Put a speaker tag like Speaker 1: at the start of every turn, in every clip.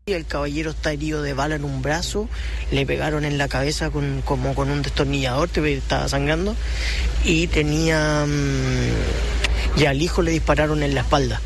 Speaker 1: El caballero está herido de bala en un brazo, le pegaron en la cabeza como con un destornillador, estaba sangrando, y tenía y al hijo le dispararon en la espalda.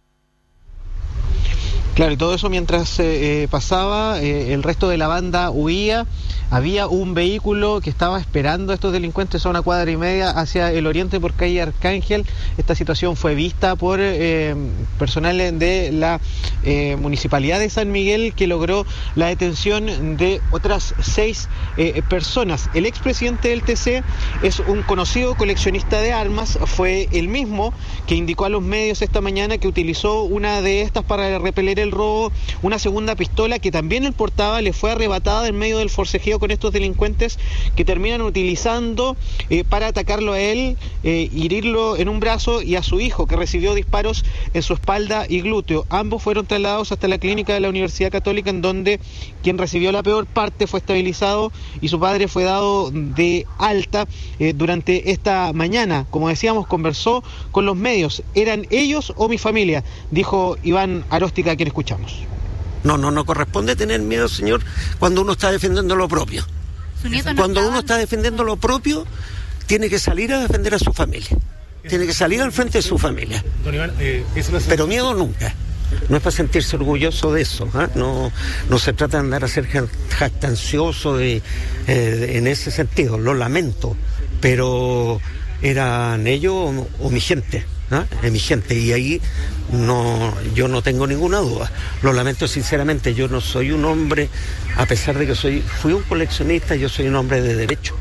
Speaker 2: Claro, y todo eso mientras pasaba, el resto de la banda huía. Había un vehículo que estaba esperando a estos delincuentes a 1,5 cuadras hacia el oriente por calle Arcángel. Esta situación fue vista por personal de la Municipalidad de San Miguel, que logró la detención de otras 6 personas. El expresidente del TC es un conocido coleccionista de armas, fue el mismo que indicó a los medios esta mañana que utilizó una de estas para repeler el robo. Una segunda pistola que también él portaba le fue arrebatada en medio del forcejeo con estos delincuentes, que terminan utilizando para atacarlo a él, herirlo en un brazo, y a su hijo, que recibió disparos en su espalda y glúteo. Ambos fueron trasladados hasta la clínica de la Universidad Católica, en donde quien recibió la peor parte fue estabilizado y su padre fue dado de alta durante esta mañana. Como decíamos, conversó con los medios. ¿Eran ellos o mi familia?, dijo Iván Aróstica, a quien escuchamos.
Speaker 3: No corresponde tener miedo, señor, cuando uno está defendiendo lo propio. Cuando uno está defendiendo lo propio, tiene que salir a defender a su familia. Tiene que salir al frente de su familia.
Speaker 4: Don Iván,
Speaker 3: pero miedo nunca. No es para sentirse orgulloso de eso, ¿eh? No se trata de andar a ser jactancioso en ese sentido. Lo lamento, pero eran ellos o mi gente. Es mi gente, y ahí yo no tengo ninguna duda. Lo lamento sinceramente. Yo no soy un hombre, a pesar de que fui un coleccionista, yo soy un hombre de derecho.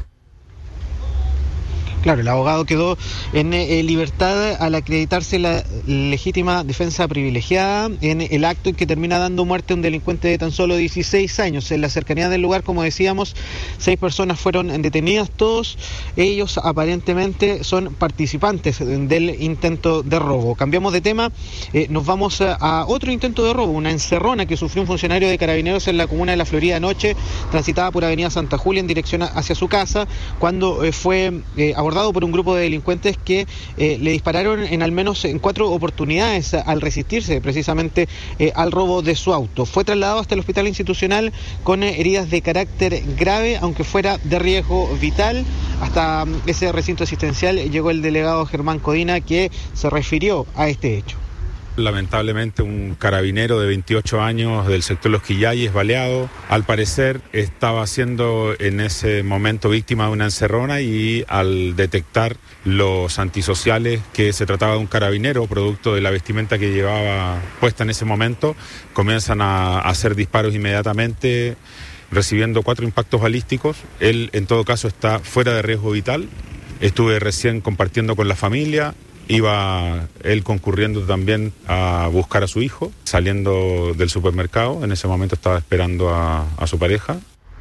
Speaker 2: Claro, el abogado quedó en libertad al acreditarse la legítima defensa privilegiada en el acto en que termina dando muerte a un delincuente de tan solo 16 años. En la cercanía del lugar, como decíamos, 6 personas fueron detenidas. Todos ellos aparentemente son participantes del intento de robo. Cambiamos de tema, nos vamos a otro intento de robo, una encerrona que sufrió un funcionario de Carabineros en la comuna de La Florida anoche. Transitaba por Avenida Santa Julia en dirección hacia su casa, cuando fue abordado por un grupo de delincuentes que le dispararon al menos en 4 oportunidades al resistirse precisamente al robo de su auto. Fue trasladado hasta el hospital institucional con heridas de carácter grave, aunque fuera de riesgo vital. Hasta ese recinto asistencial llegó el delegado Germán Codina, que se refirió a este hecho.
Speaker 5: Lamentablemente, un carabinero de 28 años del sector Los Quillayes baleado. Al parecer estaba siendo en ese momento víctima de una encerrona, y al detectar los antisociales que se trataba de un carabinero producto de la vestimenta que llevaba puesta en ese momento, comienzan a hacer disparos inmediatamente, recibiendo 4 impactos balísticos. Él, en todo caso, está fuera de riesgo vital. Estuve recién compartiendo con la familia. Iba él concurriendo también a buscar a su hijo, saliendo del supermercado. En ese momento estaba esperando a su pareja.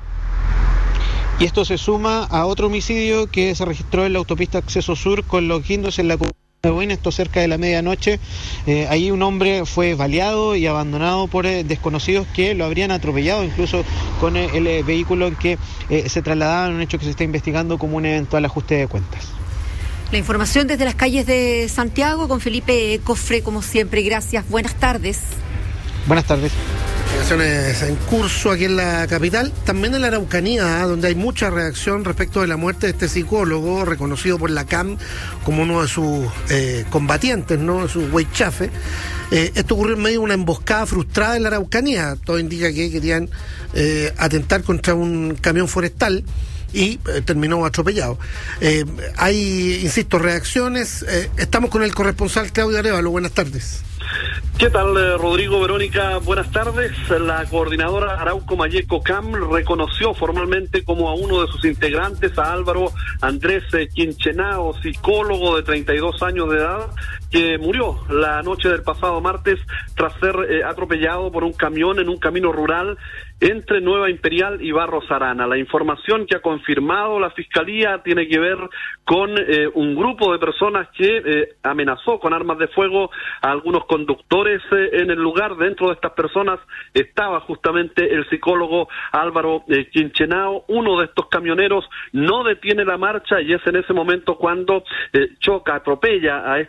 Speaker 2: Y esto se suma a otro homicidio que se registró en la autopista Acceso Sur con Los Guindos, en la comuna de Buin, esto cerca de la medianoche. Ahí un hombre fue baleado y abandonado por desconocidos que lo habrían atropellado, incluso con el vehículo en que se trasladaban, un hecho que se está investigando como un eventual ajuste de cuentas.
Speaker 6: La información desde las calles de Santiago con Felipe Cofre, como siempre. Gracias, buenas tardes.
Speaker 2: Buenas tardes.
Speaker 7: Investigaciones en curso aquí en la capital, también en la Araucanía, donde hay mucha reacción respecto de la muerte de este psicólogo, reconocido por la CAM como uno de sus combatientes, ¿no?, de sus huaychafe. Esto ocurrió en medio de una emboscada frustrada en la Araucanía. Todo indica que querían atentar contra un camión forestal y terminó atropellado. Hay, insisto, reacciones. Estamos con el corresponsal Claudio Arévalo. Buenas tardes.
Speaker 8: ¿Qué tal, Rodrigo, Verónica? Buenas tardes. La coordinadora Arauco Mayeco CAM reconoció formalmente como a uno de sus integrantes, a Álvaro Andrés Quinchenao, psicólogo de 32 años de edad, que murió la noche del pasado martes tras ser atropellado por un camión en un camino rural entre Nueva Imperial y Barros Arana. La información que ha confirmado la Fiscalía tiene que ver con un grupo de personas que amenazó con armas de fuego a algunos conductores en el lugar. Dentro de estas personas estaba justamente el psicólogo Álvaro Quinchenao. Uno de estos camioneros no detiene la marcha y es en ese momento cuando choca, atropella a esta persona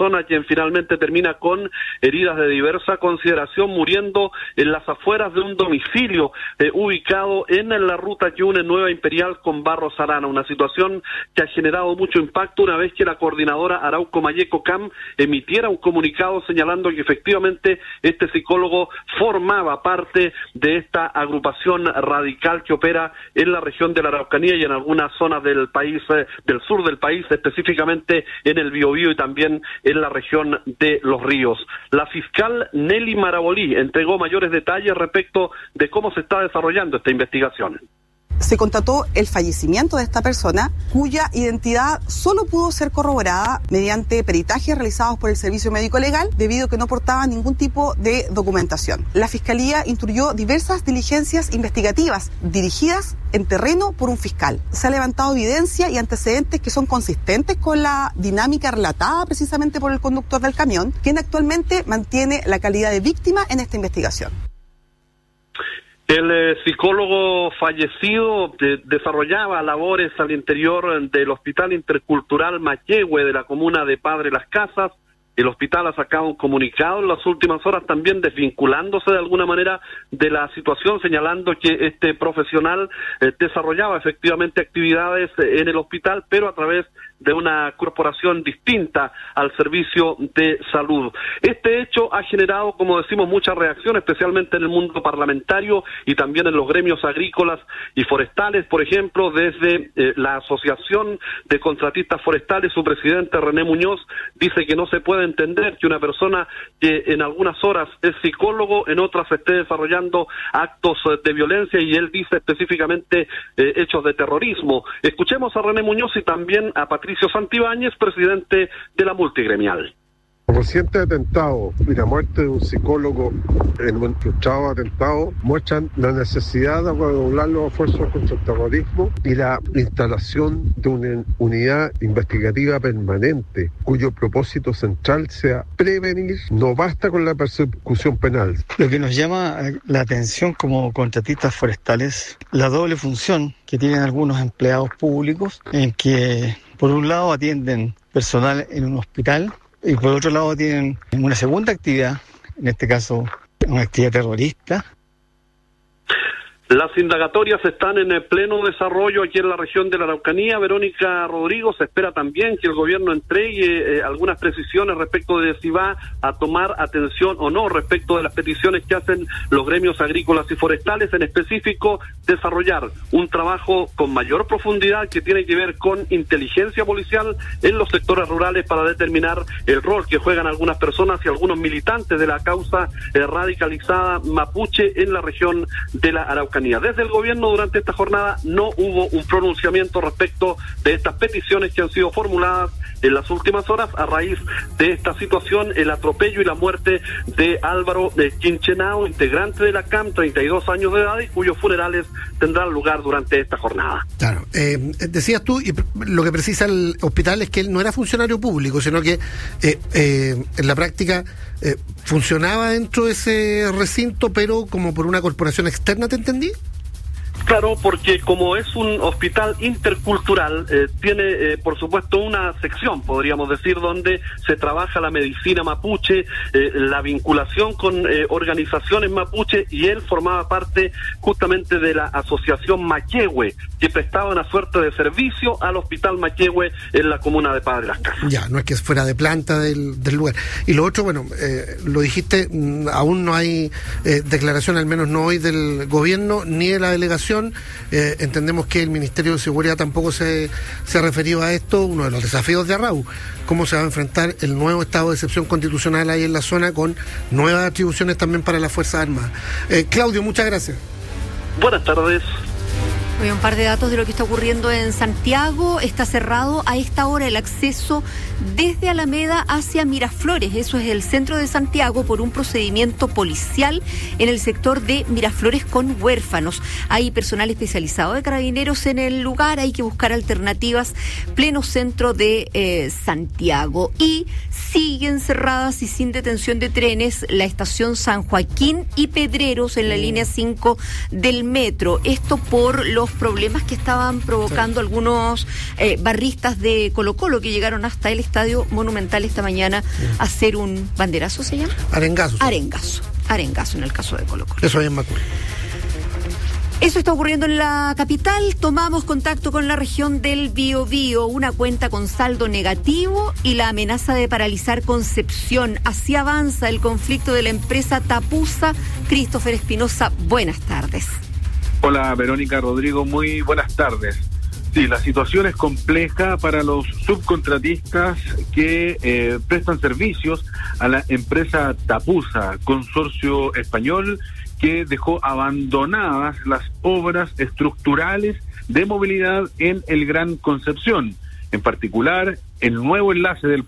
Speaker 8: persona quien finalmente termina con heridas de diversa consideración, muriendo en las afueras de un domicilio ubicado en la ruta que une Nueva Imperial con Barros Arana, una situación que ha generado mucho impacto una vez que la coordinadora Arauco Mayeco CAM emitiera un comunicado señalando que efectivamente este psicólogo formaba parte de esta agrupación radical que opera en la región de la Araucanía y en algunas zonas del país, del sur del país, específicamente en el Biobío y también en la región de Los Ríos. La fiscal Nelly Marabolí entregó mayores detalles respecto de cómo se está desarrollando esta investigación.
Speaker 4: Se constató el fallecimiento de esta persona, cuya identidad solo pudo ser corroborada mediante peritajes realizados por el Servicio Médico Legal, debido a que no portaba ningún tipo de documentación. La Fiscalía instruyó diversas diligencias investigativas dirigidas en terreno por un fiscal. Se ha levantado evidencia y antecedentes que son consistentes con la dinámica relatada precisamente por el conductor del camión, quien actualmente mantiene la calidad de víctima en esta investigación.
Speaker 8: El psicólogo fallecido desarrollaba labores al interior del Hospital Intercultural Maquehue de la comuna de Padre Las Casas. El hospital ha sacado un comunicado en las últimas horas también desvinculándose de alguna manera de la situación, señalando que este profesional desarrollaba efectivamente actividades en el hospital, pero a través de una corporación distinta al servicio de salud. Este hecho ha generado, como decimos, mucha reacción, especialmente en el mundo parlamentario y también en los gremios agrícolas y forestales. Por ejemplo, desde la Asociación de Contratistas Forestales, su presidente René Muñoz dice que no se puede entender que una persona que en algunas horas es psicólogo, en otras esté desarrollando actos de violencia, y él dice específicamente hechos de terrorismo. Escuchemos a René Muñoz y también a Patricio Santibáñez, presidente de la multigremial.
Speaker 9: Los recientes atentados y la muerte de un psicólogo en un frustrado atentado muestran la necesidad de redoblar los esfuerzos contra el terrorismo y la instalación de una unidad investigativa permanente cuyo propósito central sea prevenir. No basta con la persecución penal.
Speaker 10: Lo que nos llama la atención como contratistas forestales, la doble función que tienen algunos empleados públicos, en que por un lado atienden personal en un hospital y por otro lado tienen una segunda actividad, en este caso una actividad terrorista.
Speaker 8: Las indagatorias están en pleno desarrollo aquí en la región de la Araucanía. Verónica Rodrigo, se espera también que el gobierno entregue algunas precisiones respecto de si va a tomar atención o no respecto de las peticiones que hacen los gremios agrícolas y forestales, en específico desarrollar un trabajo con mayor profundidad que tiene que ver con inteligencia policial en los sectores rurales para determinar el rol que juegan algunas personas y algunos militantes de la causa radicalizada mapuche en la región de la Araucanía. Desde el gobierno durante esta jornada no hubo un pronunciamiento respecto de estas peticiones que han sido formuladas en las últimas horas a raíz de esta situación, el atropello y la muerte de Álvaro Quinchenao, integrante de la CAM, 32 años de edad, y cuyos funerales tendrán lugar durante esta jornada.
Speaker 7: Claro, decías tú, y lo que precisa el hospital es que él no era funcionario público, sino que en la práctica funcionaba dentro de ese recinto, pero como por una corporación externa, ¿te entendí?
Speaker 8: Claro, porque como es un hospital intercultural, tiene por supuesto una sección, podríamos decir, donde se trabaja la medicina mapuche, la vinculación con organizaciones mapuche, y él formaba parte justamente de la asociación Maquehue, que prestaba una suerte de servicio al hospital Maquehue en la comuna de Padre Las Casas.
Speaker 7: Ya, no es que fuera de planta del lugar. Y lo otro, bueno, lo dijiste, aún no hay declaración, al menos no hoy, del gobierno ni de la delegación. Entendemos que el Ministerio de Seguridad tampoco se ha referido a esto, uno de los desafíos de Arrau, cómo se va a enfrentar el nuevo estado de excepción constitucional ahí en la zona, con nuevas atribuciones también para las Fuerzas Armadas. Claudio, muchas gracias.
Speaker 8: Buenas tardes.
Speaker 6: Un par de datos de lo que está ocurriendo en Santiago. Está cerrado a esta hora el acceso desde Alameda hacia Miraflores, eso es el centro de Santiago, por un procedimiento policial en el sector de Miraflores con huérfanos. Hay personal especializado de carabineros en el lugar, hay que buscar alternativas. Pleno centro de Santiago. Y siguen cerradas y sin detención de trenes la estación San Joaquín y Pedreros en la línea 5 del metro. Esto por los los problemas que estaban provocando algunos barristas de Colo-Colo que llegaron hasta el Estadio Monumental esta mañana a hacer un banderazo, ¿se llama?
Speaker 7: Arengazo.
Speaker 6: Arengazo en el caso de Colo-Colo.
Speaker 7: Eso es en Macul.
Speaker 6: Eso está ocurriendo en la capital. Tomamos contacto con la región del Biobío, una cuenta con saldo negativo y la amenaza de paralizar Concepción. Así avanza el conflicto de la empresa Tapusa. Christopher Espinosa, buenas tardes.
Speaker 11: Hola Verónica, Rodrigo, muy buenas tardes. Sí, la situación es compleja para los subcontratistas que prestan servicios a la empresa Tapusa, consorcio español que dejó abandonadas las obras estructurales de movilidad en el Gran Concepción. En particular, el nuevo enlace del